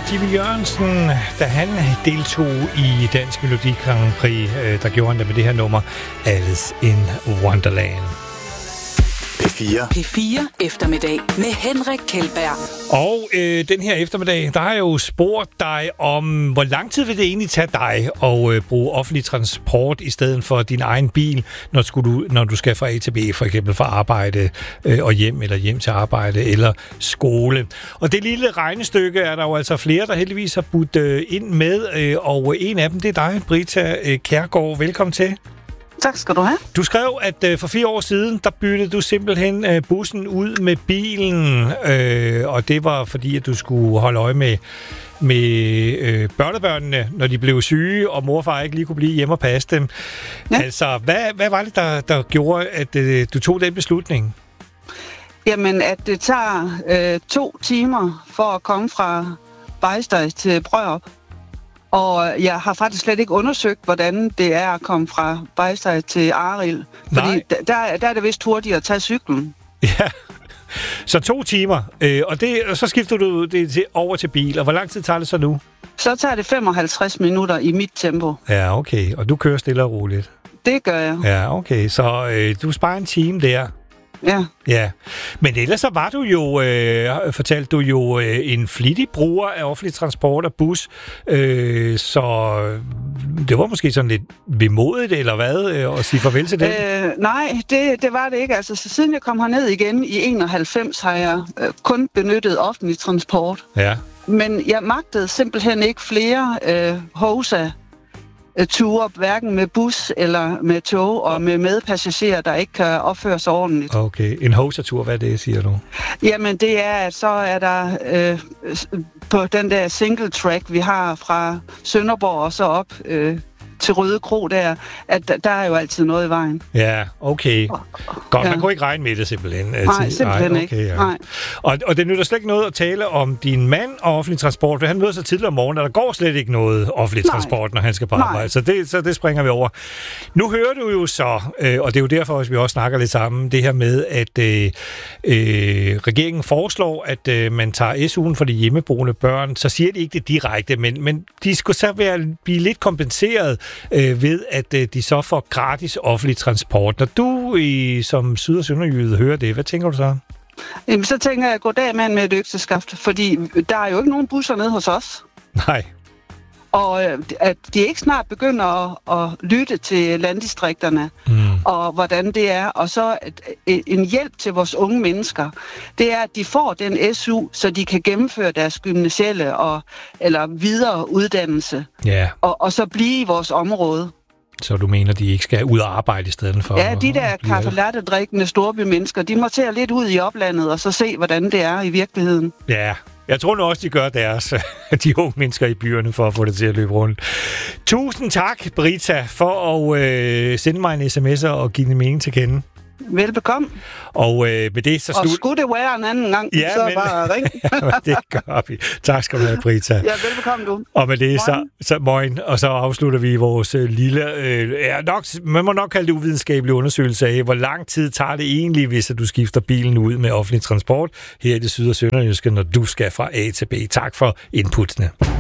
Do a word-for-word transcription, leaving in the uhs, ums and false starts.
Jimmy Jørgensen, da han deltog i Dansk Melodi Grand Prix, der gjorde han det med det her nummer Alice in Wonderland. P fire. P fire eftermiddag med Henrik Kjeldberg. Og øh, den her eftermiddag, der har jeg jo spurgt dig om, hvor lang tid vil det egentlig tage dig at øh, bruge offentlig transport i stedet for din egen bil, når, du, når du skal fra A til B, for eksempel fra arbejde øh, og hjem, eller hjem til arbejde, eller skole. Og det lille regnestykke er der jo altså flere, der heldigvis har budt øh, ind med, øh, og en af dem, det er dig, Brita øh, Kjærgaard. Velkommen til. Tak skal du have. Du skrev, at øh, for fire år siden, der byttede du simpelthen øh, bussen ud med bilen, øh, og det var fordi, at du skulle holde øje med, med øh, børnebørnene, når de blev syge, og mor og far ikke lige kunne blive hjemme og passe dem. Ja. Altså, hvad, hvad var det, der, der gjorde, at øh, du tog den beslutning? Jamen, at det tager øh, to timer for at komme fra Bejstad til Brørup. Og jeg har faktisk slet ikke undersøgt, hvordan det er at komme fra Bejstad til Arild. Fordi der, der er det vist hurtigt at tage cyklen. Ja, så to timer. Øh, og, det, og så skifter du det til, over til bil. Og hvor lang tid tager det så nu? Så tager det femoghalvtreds minutter i mit tempo. Ja, okay. Og du kører stille og roligt? Det gør jeg. Ja, okay. Så øh, du sparer en time der. Ja. Ja, men ellers så var du jo, øh, fortalte du jo, øh, en flittig bruger af offentlig transport og bus, øh, så det var måske sådan lidt vemodigt, eller hvad, øh, at sige farvel til det? Øh, nej, det, det var det ikke. Altså, så siden jeg kom herned igen i enoghalvfems, har jeg øh, kun benyttet offentlig transport. Ja. Men jeg magtede simpelthen ikke flere øh, hosa ture, hverken med bus eller med tog, og med medpassagerer, der ikke kan opføre sig ordentligt. Okay. En hosa-tur, hvad er det, siger du? Jamen, det er, at så er der øh, på den der single track, vi har fra Sønderborg og så op øh, til Røde Kro der, at der er jo altid noget i vejen. Ja, okay. Godt, ja. Man kunne ikke regne med det simpelthen. Nej, simpelthen Nej, okay, ikke. Ja. Nej. Og, og det nytter slet ikke noget at tale om din mand og offentlig transport, for han møder så tidligere om morgenen, og der går slet ikke noget offentlig Nej. transport, når han skal på arbejde. Så det, så det springer vi over. Nu hører du jo så, øh, og det er jo derfor, at vi også snakker lidt sammen, det her med, at øh, øh, regeringen foreslår, at øh, man tager S U'en for de hjemmeboende børn. Så siger de ikke det direkte, men, men de skulle så være, blive lidt kompenseret øh, ved, at øh, de så får gratis offentlig transport. Når du i, som syd- og sønderjyde hører det, hvad tænker du så? Jamen, så tænker jeg, goddag mand med et økseskaft, fordi der er jo ikke nogen busser nede hos os. Nej. Og at de ikke snart begynder at, at lytte til landdistrikterne, mm. og hvordan det er. Og så en hjælp til vores unge mennesker, det er, at de får den S U, så de kan gennemføre deres gymnasielle og, eller videre uddannelse, yeah. og, og så blive i vores område. Så du mener, de ikke skal ud og arbejde i stedet for? Ja, de der kaffe-latte-drikkende storbymennesker, de må tage lidt ud i oplandet og så se, hvordan det er i virkeligheden. Ja, jeg tror nu også, de gør deres, de unge mennesker i byerne, for at få det til at løbe rundt. Tusind tak, Brita, for at øh, sende mig en sms'er og give din mening til kende. Velbekomme. Og øh, med det så slut... Og skulle det være en anden gang, ja, så men... bare ring. Det gør vi. Tak skal du have, Brita. Ja, velbekomme du. Og med det så, så morgen, og så afslutter vi vores øh, lille, øh, ja, nok, man må nok kalde det uvidenskabelig undersøgelse af, hvor lang tid tager det egentlig, hvis du skifter bilen ud med offentlig transport her i det syd- og sønderjyske, når du skal fra A til B. Tak for inputsene.